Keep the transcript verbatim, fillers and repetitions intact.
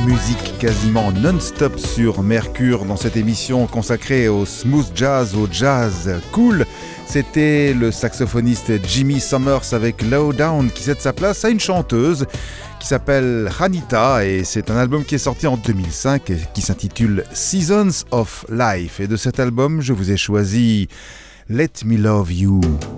musique quasiment non-stop sur Mercure dans cette émission consacrée au smooth jazz, au jazz cool. C'était le saxophoniste Jimmy Summers avec Low Down qui cède sa place à une chanteuse qui s'appelle Anita et c'est un album qui est sorti en deux mille cinq et qui s'intitule Seasons of Life. Et de cet album, je vous ai choisi Let Me Love You.